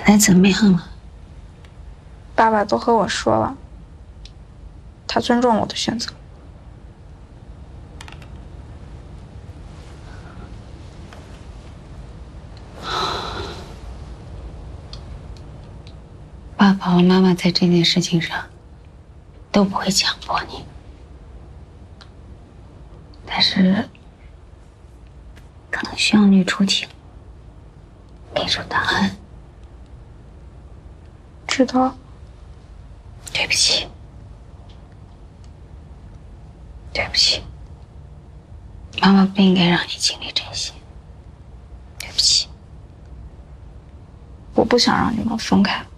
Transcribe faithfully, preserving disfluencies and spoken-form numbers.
来怎么样了？ 爸爸都和我说了，他尊重我的选择。 爸爸和妈妈在这件事情上都不会强迫你，但是可能需要你出庭，给出答案。 知道。 对不起，对不起，妈妈不应该让你经历这些。对不起， 我不想让你们分开。